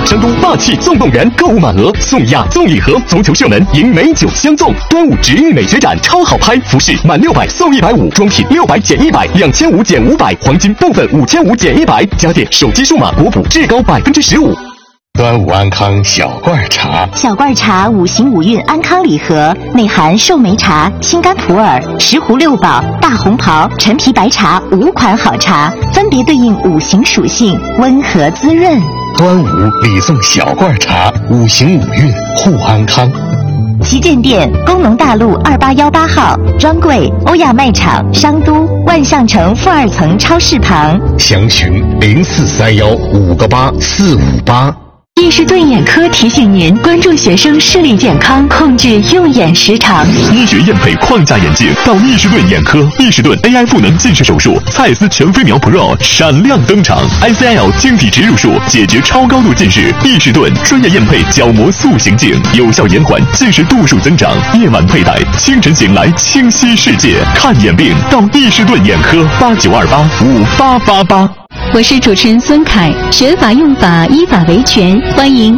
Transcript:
山东霸气送动员，购物满额送亚赠礼盒，足球射门赢美酒相送。端午直运美学展超好拍，服饰满600送150，装品600减100，2500减500，黄金部分5500减100，家电、手机数码国补至高15%。 端午安康小罐茶， 小罐茶5行5运安康礼盒，内含寿眉茶、青柑普洱、石斛6宝、大红袍、陈皮白茶5款好茶，分别对应5行属性，温和滋润。 端午礼送小罐茶，5行5运护安康。 旗舰店：工农大路2818号，专柜：欧亚卖场商都万象城负2层超市旁。 详询0431588458。 易士顿眼科提醒您关注学生视力健康，控制用眼时长。 医学验配框架眼镜到易士顿眼科，易士顿 AI 赋能近视手术，蔡司全飞秒 Pro 闪亮登场 ，ICL 晶体植入术解决超高度近视。易士顿专业验配角膜塑形镜，有效延缓近视度数增长。夜晚佩戴，清晨醒来清晰世界。看眼病到易士顿眼科，89285888。 我是主持人孙凯，学法用法，依法维权，欢迎